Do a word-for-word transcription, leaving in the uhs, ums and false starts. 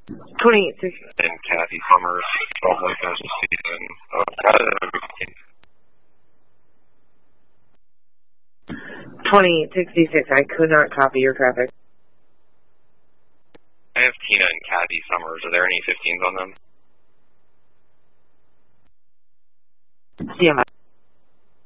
twenty-eight sixty. And Kathy Summers, twelve one thousand season. Uh, twenty-eight sixty-six. I could not copy your traffic. I have Tina and Kathy Summers. Are there any fifteens on them? C M I.